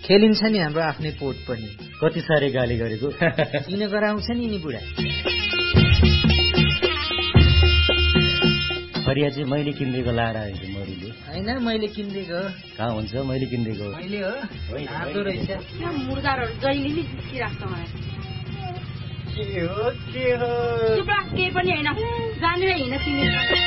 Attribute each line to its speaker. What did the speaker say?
Speaker 1: खेलिन्छ नि हाम्रो आफ्नै पोट पनि।
Speaker 2: कति साह्रै गाली गरेको
Speaker 1: किन गराउँछ नि नि बुढा।
Speaker 2: फरिया चाहिँ मैले किनिदिएको लाएर आएको मरिले
Speaker 1: होइन मैले किनिदिएको।
Speaker 2: कहाँ हुन्छ मैले किनिदिएको
Speaker 1: मैले हो रातो रहेछ
Speaker 3: मुर्दाहरू जहिले नि जिस्किराख्छ मलाई।
Speaker 1: के हो
Speaker 3: केही पनि होइन जानेर हिँड्न तिमी।